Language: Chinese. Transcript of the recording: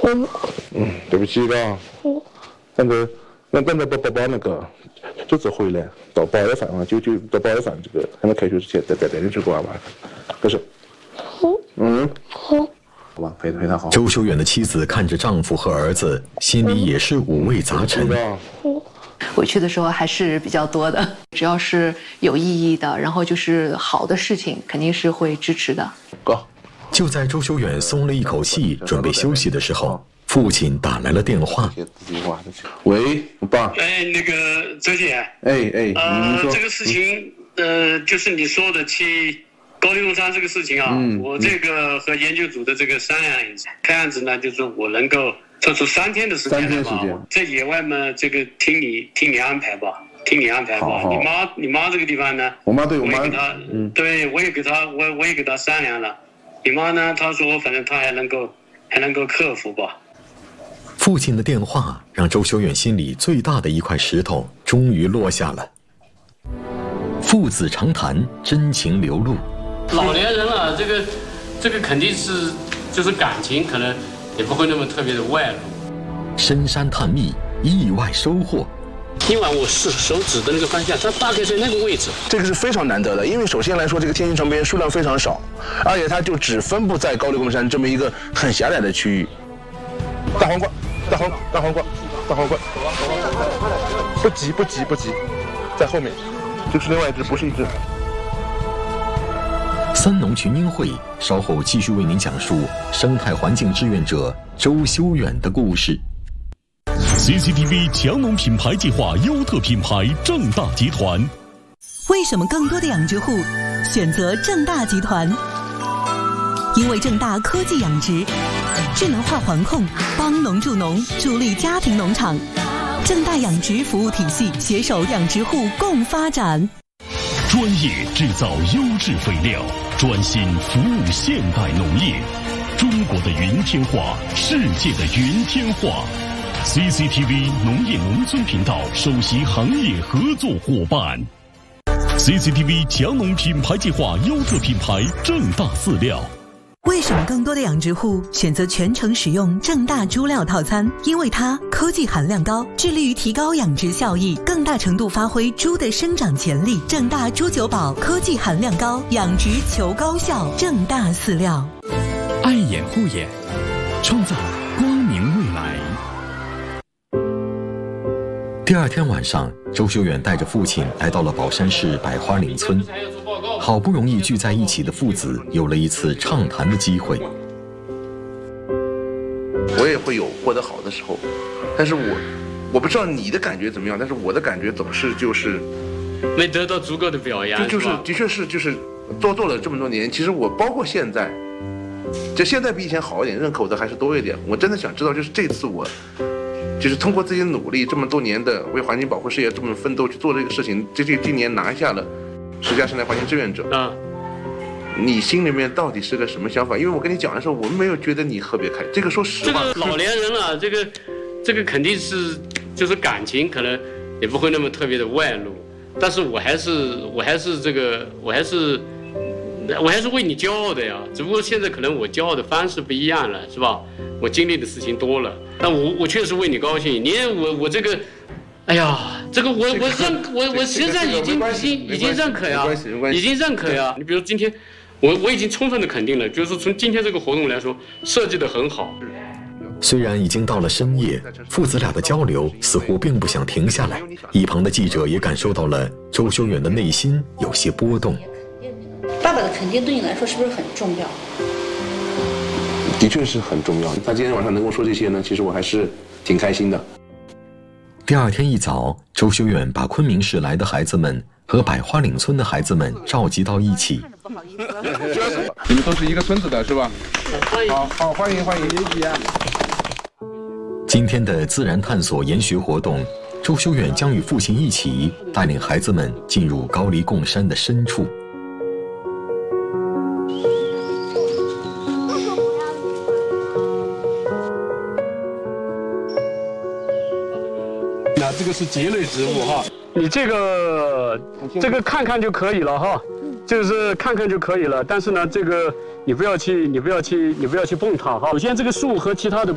对不起吧。那宝宝那个这次回来到8月份啊，就到8月份这个还没开学之前再带你去过吧。可是，好吧，陪他好。 周修远的妻子看着丈夫和儿子，心里也是五味杂陈。 回去的时候还是比较多的，只要是有意义的，然后就是好的事情，肯定是会支持的。 就在周修远松了一口气，准备休息的时候，父亲打来了电话。 喂，我爸。 那个周姐。 你说。 这个事情，就是你说的去高黎贡山这个事情啊，我这个和研究组的这个商量一下，看样子呢，就是我能够抽出3天的时间来吧。在野外嘛，这个听你安排吧，好。你妈这个地方呢， 我妈对我妈， 对我也给她商量了。你妈呢，她说反正她还能够克服吧。 父亲的电话让周修远心里最大的一块石头终于落下了。父子长谈，真情流露。 老年人了，这个肯定是就是感情可能也不会那么特别的外露。 深山探秘，意外收获。 今晚我手指的那个方向，它大概在那个位置。 这个是非常难得的，因为首先来说，这个天心长边数量非常少，而且它就只分布在高黎贡山这么一个很狭窄的区域。大皇冠，不急，在后面，这是另外一只，不是一只。 三农群英会稍后继续为您讲述生态环境志愿者周修远的故事。 CCTV 强农品牌计划优特品牌正大集团。 为什么更多的养殖户选择正大集团？因为正大科技养殖，智能化环控，帮农助农，助力家庭农场。正大养殖服务体系携手养殖户共发展。 专业制造优质肥料，专心服务现代农业。中国的云天化，世界的云天化。CCTV 农业农村频道首席行业合作伙伴。CCTV 强农品牌计划优特品牌正大饲料。 为什么更多的养殖户选择全程使用正大猪料套餐？因为它科技含量高，致力于提高养殖效益，更大程度发挥猪的生长潜力。正大猪酒宝科技含量高，养殖求高效。正大饲料， 爱眼护眼，创造光明未来。 第二天晚上，周修远带着父亲来到了宝山市百花岭村。好不容易聚在一起的父子有了一次畅谈的机会。 我也会有获得好的时候，但是我不知道你的感觉怎么样，但是我的感觉总是就是没得到足够的表扬。 的确是做了这么多年，其实我包括现在，就现在比以前好一点，认可我的还是多一点。我真的想知道，就是这次我就是通过自己的努力，这么多年的为环境保护事业这么奋斗去做这个事情，今年拿下了10佳生态环境志愿者。你心里面到底是个什么想法？因为我跟你讲的时候，我没有觉得你特别开心。这个说实话， 这个老年人了，这个肯定是就是感情可能也不会那么特别的外露，但是我还是为你骄傲的呀。只不过现在可能我骄傲的方式不一样了，是吧？我经历的事情多了，但我确实为你高兴。你我这个，哎呀，这个我实际上已经认可呀，已经认可呀。你比如今天，我已经充分的肯定了，就是从今天这个活动来说，设计的很好。 虽然已经到了深夜，父子俩的交流似乎并不想停下来。一旁的记者也感受到了周修远的内心有些波动。 爸爸的肯定对你来说是不是很重要？ 的确是很重要。他今天晚上能够说这些呢，其实我还是挺开心的。 第二天一早，周修远把昆明市来的孩子们和百花岭村的孩子们召集到一起。 不好意思，你们都是一个村子的是吧？好，欢迎。 今天的自然探索研学活动，周修远将与父亲一起带领孩子们进入高黎贡山的深处。 这个是蕨类植物哈，你这个看看就可以了哈，就是看看就可以了。但是呢，这个你不要去碰它哈。首先，这个树和其他的